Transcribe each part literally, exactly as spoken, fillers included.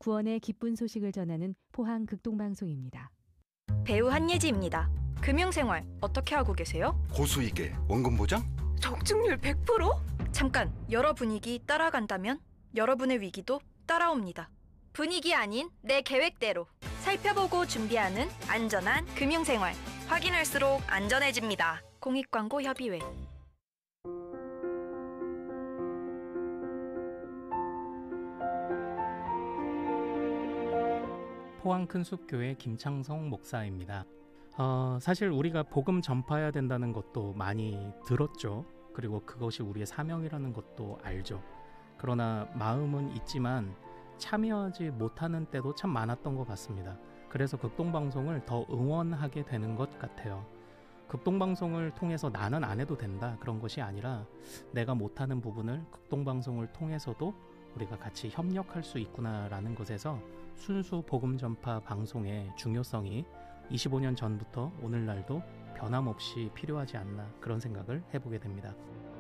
구원의 기쁜 소식을 전하는 포항 극동방송입니다. 배우 한예지입니다. 금융생활 어떻게 하고 계세요? 고수익에 원금 보장? 적중률 백 퍼센트? 잠깐, 여러 분위기 따라간다면 여러분의 위기도 따라옵니다. 분위기 아닌 내 계획대로 살펴보고 준비하는 안전한 금융생활. 확인할수록 안전해집니다. 공익광고협의회. 포항 큰숲교회 김창성 목사입니다. 어, 사실 우리가 복음 전파해야 된다는 것도 많이 들었죠. 그리고 그것이 우리의 사명이라는 것도 알죠. 그러나 마음은 있지만 참여하지 못하는 때도 참 많았던 것 같습니다. 그래서 극동방송을 더 응원하게 되는 것 같아요. 극동방송을 통해서 나는 안 해도 된다, 그런 것이 아니라 내가 못하는 부분을 극동방송을 통해서도 우리가 같이 협력할 수 있구나라는 것에서 순수 복음 전파 방송의 중요성이 이십오 년 전부터 오늘날도 변함없이 필요하지 않나, 그런 생각을 해보게 됩니다.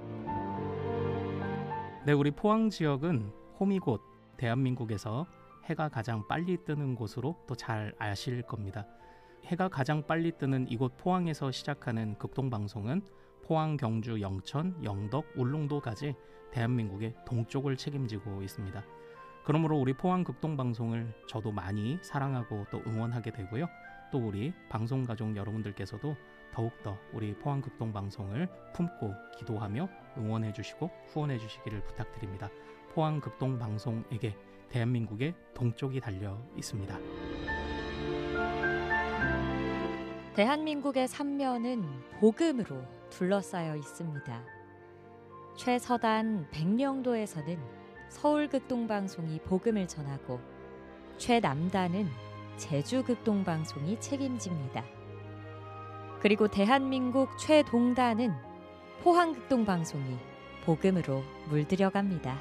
네, 우리 포항 지역은 홈이곳 대한민국에서 해가 가장 빨리 뜨는 곳으로 또 잘 아실 겁니다. 해가 가장 빨리 뜨는 이곳 포항에서 시작하는 극동방송은 포항, 경주, 영천, 영덕, 울릉도까지 대한민국의 동쪽을 책임지고 있습니다. 그러므로 우리 포항 극동방송을 저도 많이 사랑하고 또 응원하게 되고요. 또 우리 방송가족 여러분들께서도 더욱더 우리 포항 극동방송을 품고 기도하며 응원해 주시고 후원해 주시기를 부탁드립니다. 포항 극동방송에게 대한민국의 동쪽이 달려 있습니다. 대한민국의 삼면은 복음으로 둘러싸여 있습니다. 최서단 백령도에서는 서울극동방송이 복음을 전하고 최남단은 제주극동방송이 책임집니다. 그리고 대한민국 최동단은 포항극동방송이 복음으로 물들여갑니다.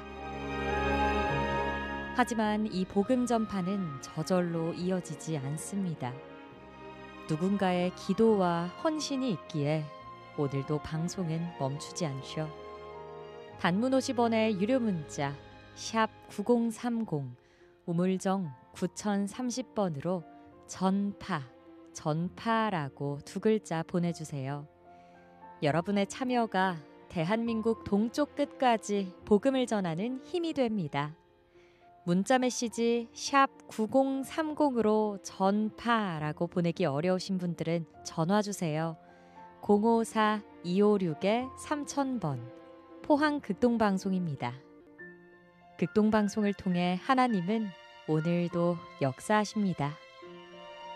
하지만 이 복음 전파는 저절로 이어지지 않습니다. 누군가의 기도와 헌신이 있기에 오늘도 방송은 멈추지 않죠. 단문 오십 원의 유료 문자 샵 구공삼공 우물정 구공삼공 번으로 전파, 전파라고 두 글자 보내주세요. 여러분의 참여가 대한민국 동쪽 끝까지 복음을 전하는 힘이 됩니다. 문자 메시지 샵 구공삼공으로 전파라고 보내기 어려우신 분들은 전화 주세요. 공오사 이오육 삼천 번 포항 극동방송입니다. 극동방송을 통해 하나님은 오늘도 역사하십니다.